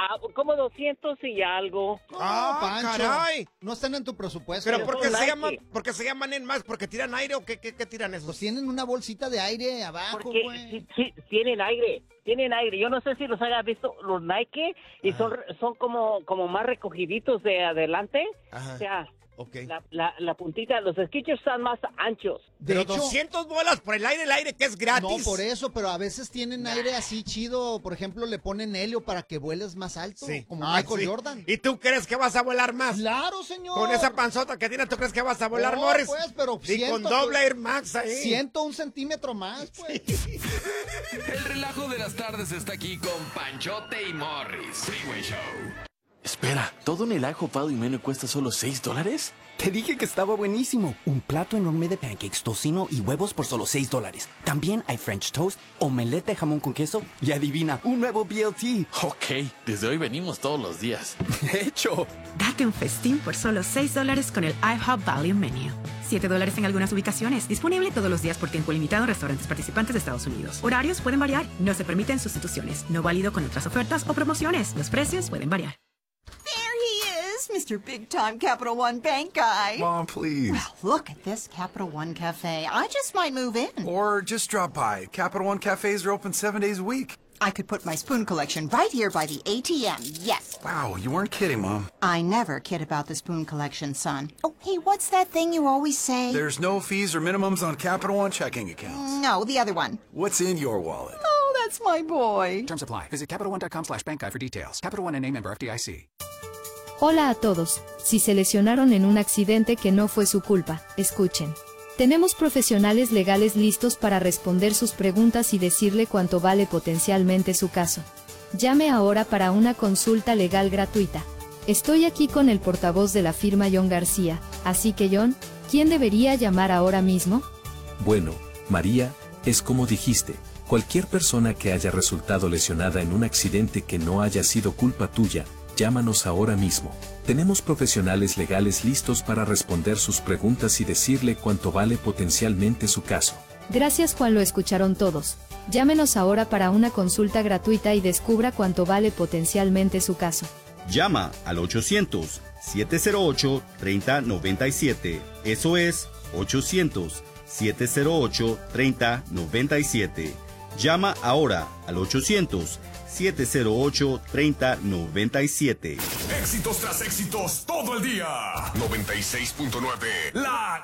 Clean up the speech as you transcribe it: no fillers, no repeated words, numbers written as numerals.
como 200 y algo. Pancho, caray. no están en tu presupuesto. ¿Pero por qué son se llaman en más? ¿Porque tiran aire o qué tiran esos? Pues tienen una bolsita de aire abajo, Porque güey. sí, tienen aire. Yo no sé si los hayas visto, los Nike, y son como más recogiditos de adelante. Ajá. O sea, Ok. la puntita, los Skechers están más anchos. Pero De hecho, 200 bolas por el aire que es gratis. no, por eso, pero a veces tienen aire así chido. Por ejemplo, le ponen helio para que vueles más alto, Sí. como Ay, Michael sí. Jordan. ¿Y tú crees que vas a volar más? Claro, señor. Con esa panzota que tienes, ¿tú crees que vas a volar, No, Morris? pues, pero y siento con que- doble Air Max ahí. 101 centímetro más, pues. El relajo de las tardes está aquí con Panchote y Morris. Freeway Show. Espera, ¿todo en el IHOP Value Menu cuesta solo $6? Te dije que estaba buenísimo. Un plato enorme de pancakes, tocino y huevos por solo $6. También hay French toast, omelette de jamón con queso y adivina, un nuevo BLT. Ok, desde hoy venimos todos los días. De hecho, Date un festín por solo $6 con el IHOP Value Menu. $7 en algunas ubicaciones. Disponible todos los días por tiempo limitado en restaurantes participantes de Estados Unidos. Horarios pueden variar. No se permiten sustituciones. No válido con otras ofertas o promociones. Los precios pueden variar. There he is, Mr. Big Time Capital One Bank Guy. Mom, please. Well, look at this Capital One Cafe. I just might move in. Or just drop by. Capital One cafes are open 7 days a week. I could put my spoon collection right here by the ATM, yes. Wow, you weren't kidding, Mom. I never kid about the spoon collection, son. Oh, hey, what's that thing you always say? There's no fees or minimums on Capital One checking accounts. No, the other one. What's in your wallet? Oh, that's my boy. Terms apply. Visit CapitalOne.com/bankguy for details. Capital One N.A. member FDIC. Hola a todos. Si se lesionaron en un accidente que no fue su culpa, escuchen. Tenemos profesionales legales listos para responder sus preguntas y decirle cuánto vale potencialmente su caso. Llame ahora para una consulta legal gratuita. Estoy aquí con el portavoz de la firma John García, así que John, ¿quién debería llamar ahora mismo? Bueno, María, es como dijiste, cualquier persona que haya resultado lesionada en un accidente que no haya sido culpa tuya, llámanos ahora mismo. Tenemos profesionales legales listos para responder sus preguntas y decirle cuánto vale potencialmente su caso. Gracias, Juan, lo escucharon todos. Llámenos ahora para una consulta gratuita y descubra cuánto vale potencialmente su caso. Llama al 800-708-3097. Eso es 800-708-3097. Llama ahora al 800-708-3097. Éxitos tras éxitos todo el día. 96.9. La